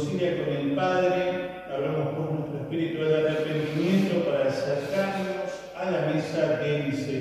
reconcilia con el Padre, hablamos por nuestro espíritu de arrepentimiento para acercarnos a la mesa del Señor.